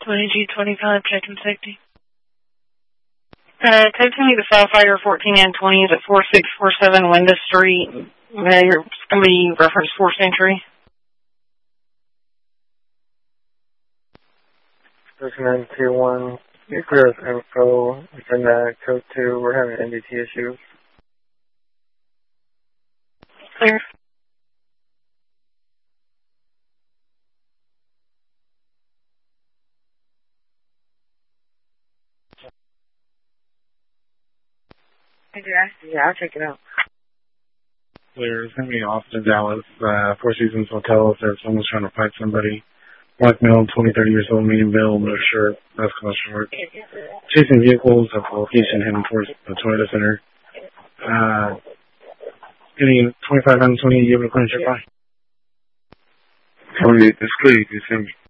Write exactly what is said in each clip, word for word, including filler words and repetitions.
twenty-two twenty-five, checking safety. Uh, code to me the Sapphire fourteen and twenty is at four six four seven Linda Street. Uh, you're going to be reference four Century. nine two one, you clear with info. Within that code two, we're having N D T issues. Clear. Yeah, I'll check it out. There's going to be Austin, Dallas, uh, Four Seasons Hotel. If there's someone's trying to fight somebody. Black male, twenty, thirty years old, medium build, no shirt, that's kind of short. Chasing vehicles at the location heading towards the Toyota Center. Uh, getting twenty-five and twenty, you able to clear your fly? twenty, it's clear, you can send me.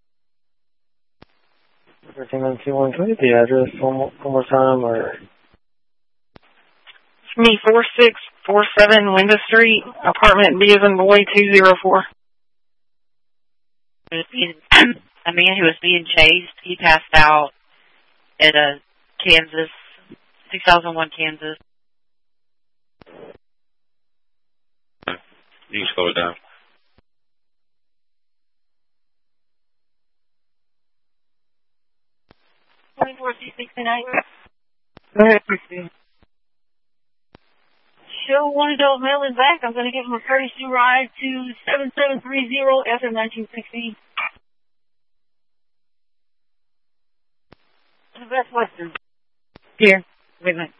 thirteen nine two one, can we get the address one more, one more time, or? It's me, four six four seven Linda Street, apartment B as in boy, two zero four. A man who was being chased, he passed out at a Kansas, six thousand one Kansas. You can slow it down. twenty-four C sixty-nine. Go ahead, Christine. Show one adult male in back. I'm going to give him a courtesy ride to seven seven three zero F M nineteen sixty. The Best Western. Here. Wait a minute.